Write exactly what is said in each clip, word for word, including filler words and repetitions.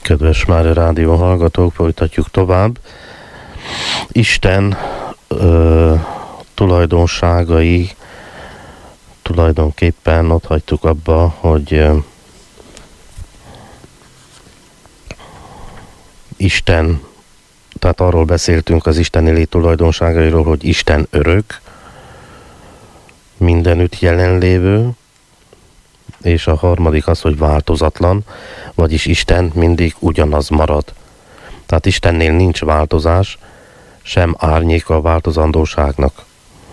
Kedves Mária Rádió hallgatók, folytatjuk tovább. Isten ö, tulajdonságai tulajdonképpen ott hagytuk abba, hogy ö, Isten, tehát arról beszéltünk az isteni lét tulajdonságairól, hogy Isten örök, mindenütt jelenlévő, és a harmadik az, hogy változatlan, vagyis Isten mindig ugyanaz marad. Tehát Istennél nincs változás, sem árnyéka a változandóságnak.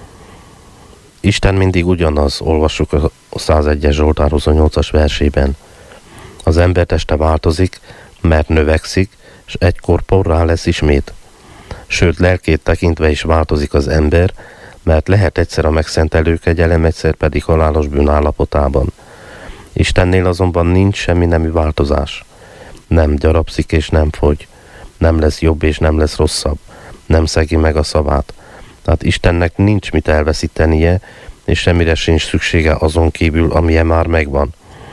Isten mindig ugyanaz, olvassuk a százegyes Zsoltár huszonnyolcas versében. Az ember teste változik, mert növekszik, és egykor porrá lesz ismét. Sőt, lelkét tekintve is változik az ember, mert lehet egyszer a megszentelő kegyelem, egyszer pedig halálos bűn állapotában. Istennél azonban nincs semmi nemű változás. Nem gyarapszik és nem fogy. Nem lesz jobb és nem lesz rosszabb. Nem szegi meg a szavát. Tehát Istennek nincs mit elveszítenie, és semmire sincs szüksége azon kívül, amilyen már megvan.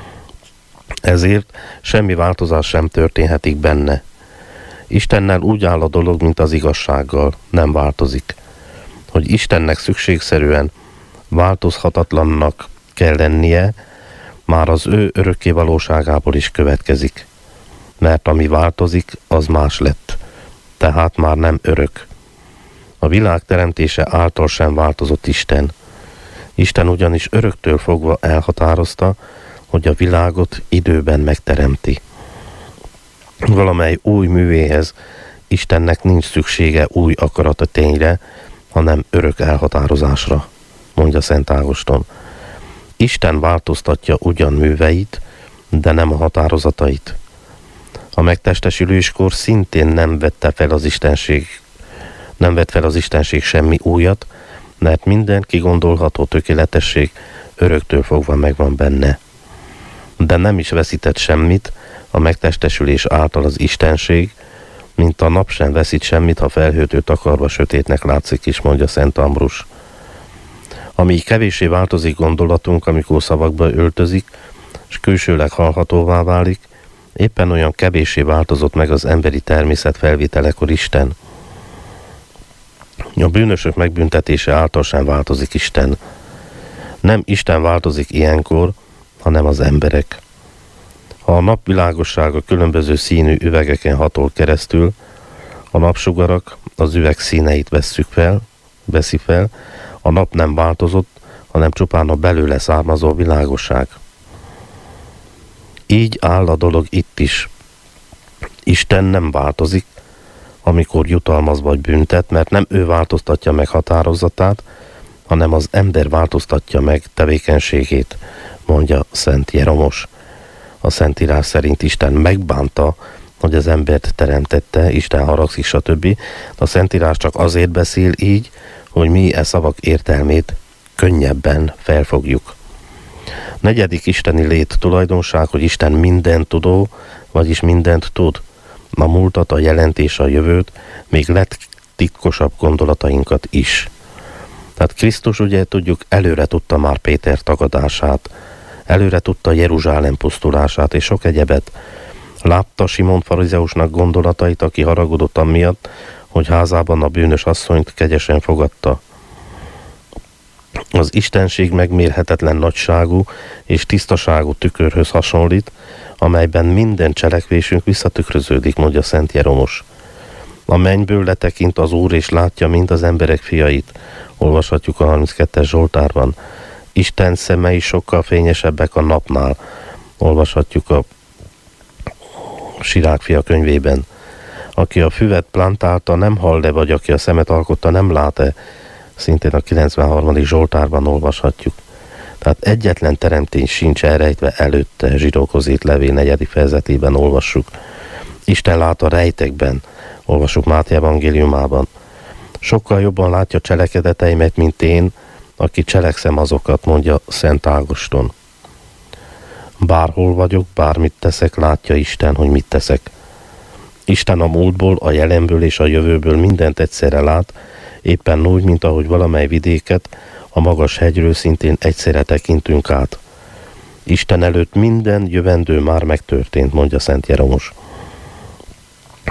Ezért semmi változás sem történhetik benne. Istennel úgy áll a dolog, mint az igazsággal, nem változik. Hogy Istennek szükségszerűen változhatatlannak kell lennie, már az ő örökké valóságából is következik. Mert ami változik, az más lett. Tehát már nem örök. A világ teremtése által sem változott Isten. Isten ugyanis öröktől fogva elhatározta, hogy a világot időben megteremti. Valamely új művéhez Istennek nincs szüksége új akarata tényre, hanem örök elhatározásra, mondja Szent Ágoston. Isten változtatja ugyan műveit, de nem a határozatait. A megtestesüléskor szintén nem vette fel az Istenség, nem vett fel az Istenség semmi újat, mert minden kigondolható tökéletesség öröktől fogva megvan benne. De nem is veszített semmit a megtestesülés által az Istenség, mint a nap sem veszít semmit, ha felhőtől takarva sötétnek látszik is, mondja Szent Ambrus. Amíg kevéssé változik gondolatunk, amikor szavakba öltözik, és külsőleg hallhatóvá válik, éppen olyan kevéssé változott meg az emberi természet felvételekor Isten. A bűnösök megbüntetése által sem változik Isten. Nem Isten változik ilyenkor, hanem az emberek. Ha a nap világossága különböző színű üvegeken hatol keresztül, a napsugarak az üveg színeit vesszük fel, veszi fel, a nap nem változott, hanem csupán a belőle származó világosság. Így áll a dolog itt is. Isten nem változik, amikor jutalmaz vagy büntet, mert nem ő változtatja meg határozatát, hanem az ember változtatja meg tevékenységét, mondja Szent Jeromos. A Szentírás szerint Isten megbánta, hogy az embert teremtette, Isten haragszik, stb. A Szentírás csak azért beszél így, hogy mi e szavak értelmét könnyebben felfogjuk. Negyedik isteni lét tulajdonság, hogy Isten mindent tudó, vagyis mindent tud. A múltat, a jelent és a jövőt, még legtitkosabb gondolatainkat is. Tehát Krisztus, ugye tudjuk, előre tudta már Péter tagadását, előre tudta Jeruzsálem pusztulását és sok egyebet. Látta Simon farizeusnak gondolatait, aki haragudott amiatt, hogy házában a bűnös asszonyt kegyesen fogadta. Az Istenség megmérhetetlen nagyságú és tisztaságú tükörhöz hasonlít, amelyben minden cselekvésünk visszatükröződik, mondja Szent Jeromos. A mennyből letekint az Úr, és látja mind az emberek fiait. Olvashatjuk a harminckettes Zsoltárban. Isten szemei sokkal fényesebbek a napnál. Olvashatjuk a Sirák fia könyvében. Aki a füvet plantálta, nem hall-e, vagy aki a szemet alkotta, nem lát-e? Szintén a kilencvenharmadik Zsoltárban olvashatjuk. Tehát egyetlen teremtény sincs elrejtve előtte, Zsidókhoz levél negyedik fejezetében olvassuk. Isten lát a rejtekben, olvassuk Máté evangéliumában. Sokkal jobban látja cselekedeteimet, mint én, aki cselekszem azokat, mondja Szent Ágoston. Bárhol vagyok, bármit teszek, látja Isten, hogy mit teszek. Isten a múltból, a jelenből és a jövőből mindent egyszerre lát, éppen úgy, mint ahogy valamely vidéket a magas hegyről szintén egyszerre tekintünk át. Isten előtt minden jövendő már megtörtént, mondja Szent Jeromos.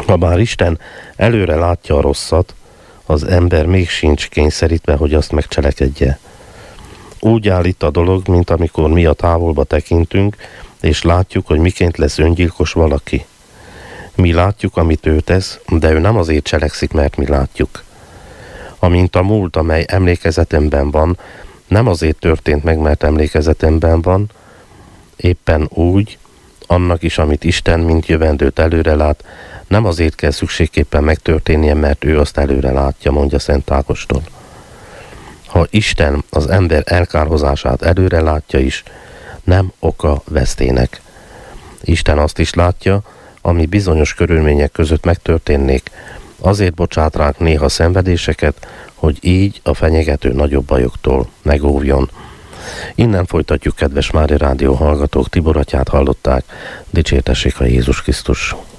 Habár Isten előre látja a rosszat, az ember még sincs kényszerítve, hogy azt megcselekedje. Úgy áll itt a dolog, mint amikor mi a távolba tekintünk, és látjuk, hogy miként lesz öngyilkos valaki. Mi látjuk, amit ő tesz, de ő nem azért cselekszik, mert mi látjuk. Amint a múlt, amely emlékezetemben van, nem azért történt meg, mert emlékezetemben van, éppen úgy, annak is, amit Isten, mint jövendőt előre lát, nem azért kell szükségképpen megtörténnie, mert ő azt előre látja, mondja Szent Ágoston. Ha Isten az ember elkárhozását előre látja is, nem oka vesztének. Isten azt is látja, ami bizonyos körülmények között megtörténnék, azért bocsát ránk néha szenvedéseket, hogy így a fenyegető nagyobb bajoktól megóvjon. Innen folytatjuk, kedves Mária Rádió hallgatók, Tibor atyát hallották, dicsértessék a Jézus Krisztus.